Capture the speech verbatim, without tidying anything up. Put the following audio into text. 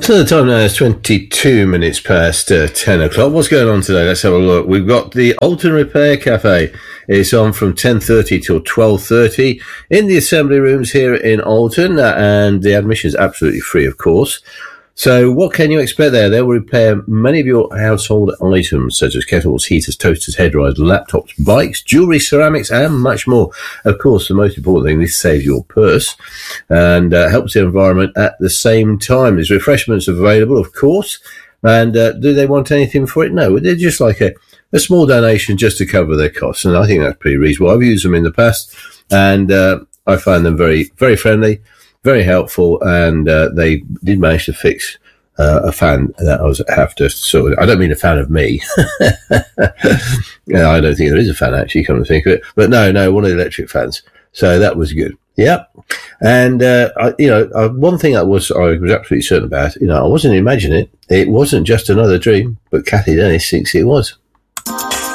So the time now is twenty-two minutes past uh, ten o'clock. What's going on today? Let's have a look. We've got the Alton Repair Cafe. It's on from ten thirty till twelve thirty in the assembly rooms here in Alton, uh, and the admission is absolutely free, of course. So what can you expect there? They will repair many of your household items, such as kettles, heaters, toasters, head dryers, laptops, bikes, jewellery, ceramics, and much more. Of course, the most important thing, this saves your purse and uh, helps the environment at the same time. There's refreshments available, of course. And uh, do they want anything for it? No, they're just like a, a small donation just to cover their costs. And I think that's pretty reasonable. I've used them in the past, and uh, I find them very, very friendly, very helpful, and uh, they did manage to fix uh, a fan that I was have to sort of, I don't mean a fan of me. Yeah, I don't think there is a fan, actually, come to think of it. But no, no, one of the electric fans. So that was good. Yep. And, uh, I, you know, uh, one thing I was, I was absolutely certain about, you know, I wasn't imagining it. It wasn't just another dream, but Kathy Dennis thinks it was.